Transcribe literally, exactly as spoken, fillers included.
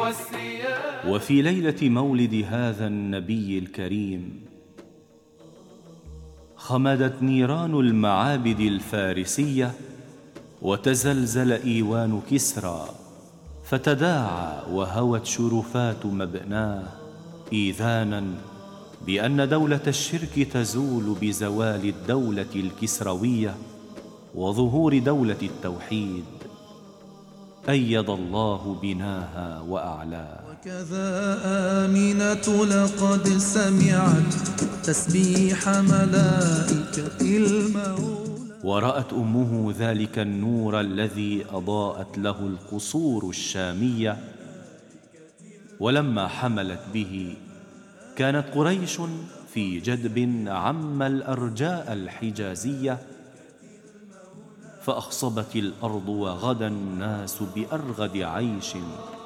والسياد. وفي ليلة مولد هذا النبي الكريم خمدت نيران المعابد الفارسية وتزلزل إيوان كسرى، فتداعى وهوت شرفات مبناه إيذانا بأن دولة الشرك تزول بزوال الدولة الكسروية وظهور دولة التوحيد. أيد الله بناها وأعلاها. وكذا آمنة لقد سمعت تسبيح ملائكة المولى، ورأت أمه ذلك النور الذي أضاءت له القصور الشامية، ولما حملت به كانت قريش في جدب عم الأرجاء الحجازية، فأخصبت الأرض وغدا الناس بأرغد عيش